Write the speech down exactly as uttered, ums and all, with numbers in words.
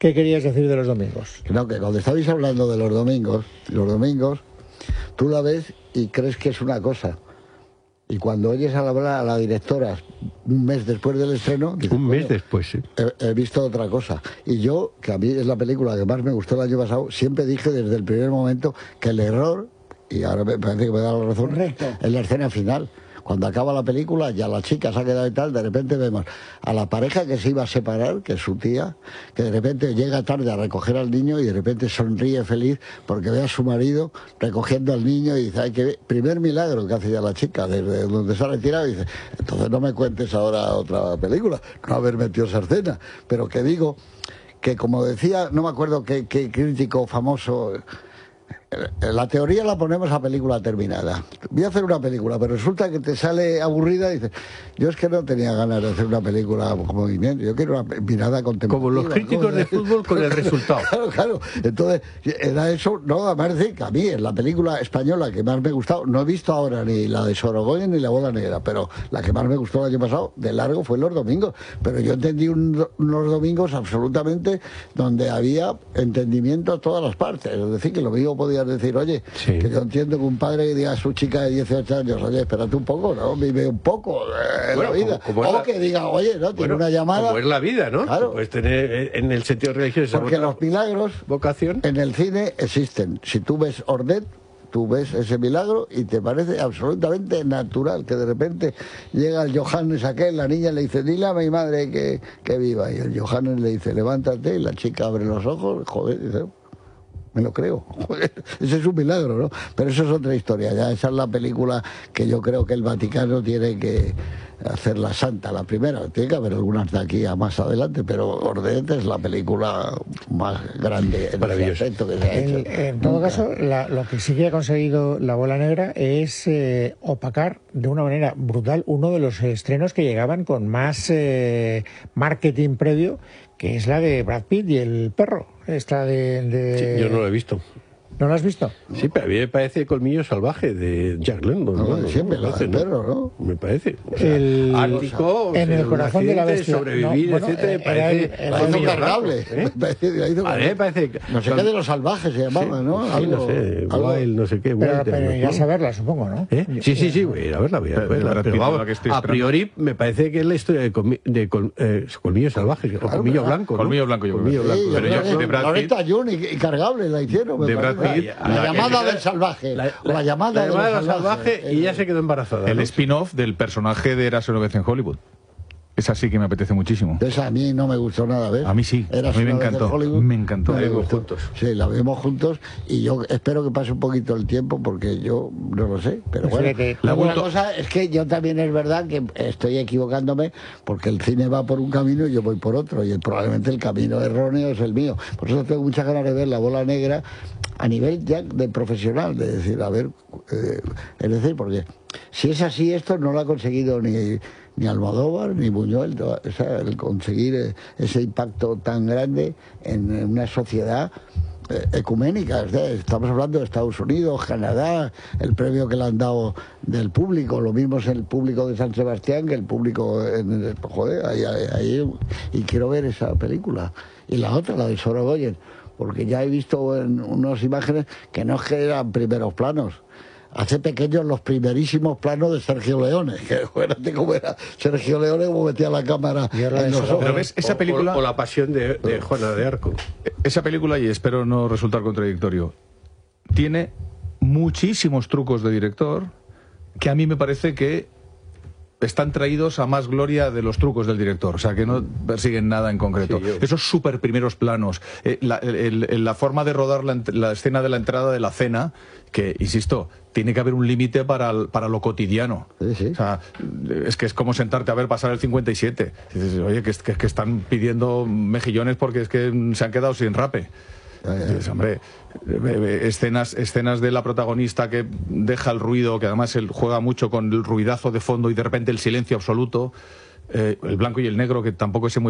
¿Qué querías decir de los domingos? No, que cuando estabais hablando de los domingos, los domingos, tú la ves y crees que es una cosa. Y cuando oyes hablar a la directora un mes después del estreno... Dices, un mes después, sí. He, he visto otra cosa. Y yo, que a mí es la película que más me gustó el año pasado, siempre dije desde el primer momento que el error, y ahora me parece que me da la razón, Correcto. es la escena final. Cuando acaba la película, ya la chica se ha quedado y tal, de repente vemos a la pareja que se iba a separar, que es su tía, que de repente llega tarde a recoger al niño y de repente sonríe feliz porque ve a su marido recogiendo al niño y dice, ay, que primer milagro que hace ya la chica, desde donde se ha retirado, y dice, entonces no me cuentes ahora otra película, no haber metido esa escena, pero que digo que como decía, no me acuerdo qué, qué crítico famoso... La teoría la ponemos a película terminada. Voy a hacer una película, pero resulta que te sale aburrida y dices, yo es que no tenía ganas de hacer una película con movimiento, yo quiero una mirada contemplativa. Como los críticos ¿no? de fútbol con el resultado. Claro, claro. Entonces, era eso, no, además decir que a mí es la película española que más me ha gustado, no he visto ahora ni la de Sorogoyen ni la Bola Negra, pero la que más me gustó el año pasado, de largo, fue Los Domingos. Pero yo entendí un, unos domingos absolutamente donde había entendimiento a todas las partes. Es decir, que lo mismo podía decir, oye, sí, que yo entiendo que un padre que diga a su chica de dieciocho años, oye, espérate un poco, ¿no? Vive un poco eh, bueno, la vida. Como, como o la... que diga, oye, ¿no? Tiene bueno, una llamada. Como es la vida, ¿no? Claro. Puedes tener en el sentido religioso. Porque los milagros vocación en el cine existen. Si tú ves Ordet, tú ves ese milagro y te parece absolutamente natural que de repente llega el Johannes aquel, la niña le dice, dile a mi madre que, que viva. Y el Johannes le dice, levántate, y la chica abre los ojos, joder, dice, me lo creo. Ese es un milagro, ¿no? Pero eso es otra historia. Ya esa es la película que yo creo que el Vaticano tiene que hacer la santa, la primera. Tiene que haber algunas de aquí a más adelante, pero Ordet es la película más grande en ese aspecto que se ha hecho. En, en todo Nunca. caso, la, lo que sí que ha conseguido La Bola Negra es eh, opacar de una manera brutal uno de los estrenos que llegaban con más eh, marketing previo, que es la de Brad Pitt y el perro. Esta de, de... Sí, yo no lo he visto. ¿No lo has visto? Sí, pero a mí me parece Colmillo Salvaje de Jack London. No, ¿no? siempre ¿no? la del perro, ¿no? Me parece. O sea, el... Ártico, en el corazón de la bestia. Sobrevivir, no, bueno, etcétera, me parece... La hizo cargable. ¿eh? A mí me parece... No sé qué de los salvajes se llamaba, sí, ¿no? Sí, algo, no sé, algo... Wild, no sé qué. Pero, Wild, pero ¿no? ya saberla, supongo, ¿no? ¿Eh? Sí, sí, sí, voy a ir a verla, voy a verla. Pero, pero vamos, a priori me parece que es la historia de, colmi de col eh, Colmillo Salvaje, o claro, Colmillo Blanco, ¿no? Colmillo Blanco, yo Colmillo creo. Blanco. Sí, pero yo yo, de Brad Pitt... June y, y cargable la hicieron. De Brad Pitt. La, la, la llamada del salvaje. La, la, la llamada, la llamada del salvaje, salvaje y ya se quedó embarazada. El ¿no? spin-off del personaje de Érase una vez en Hollywood. Esa sí que me apetece muchísimo. Esa a mí no me gustó nada, ¿ves? A mí sí, Eras a mí me encantó. Me encantó. La vimos juntos. Sí, la vimos juntos y yo espero que pase un poquito el tiempo porque yo no lo sé, pero bueno. Fíjate, la buena punto... cosa es que yo también es verdad que estoy equivocándome porque el cine va por un camino y yo voy por otro y probablemente el camino erróneo es el mío. Por eso tengo muchas ganas de ver La Bola Negra a nivel ya de profesional, de decir, a ver, eh, es decir, porque si es así esto no lo ha conseguido ni... ni Almodóvar, ni Buñuel, o sea, el conseguir ese impacto tan grande en una sociedad eh, ecuménica. O sea, estamos hablando de Estados Unidos, Canadá, el premio que le han dado del público, lo mismo es el público de San Sebastián que el público en el, joder, ahí, ahí, ahí, y quiero ver esa película. Y la otra, la de Sorogoyen, porque ya he visto en unas imágenes que no es que eran primeros planos, hace pequeños los primerísimos planos de Sergio Leone, que acuérdate cómo era Sergio Leone, cómo metía la cámara en los ojos. Pero ves, esa película... O, o la pasión de, de Juana de Arco. Esa película, y espero no resultar contradictorio, tiene muchísimos trucos de director que a mí me parece que están traídos a más gloria de los trucos del director, o sea, que no persiguen nada en concreto. Sí, yo... Esos súper primeros planos, eh, la, el, el, la forma de rodar la, la escena de la entrada de la cena, que, insisto, tiene que haber un límite para, para lo cotidiano. Sí, sí. O sea, es que es como sentarte a ver pasar el cincuenta y siete. Dices, oye, que, que, que están pidiendo mejillones porque es que se han quedado sin rape. Dices, hombre, escenas, escenas de la protagonista que deja el ruido, que además él juega mucho con el ruidazo de fondo y de repente el silencio absoluto, eh, el blanco y el negro, que tampoco es muy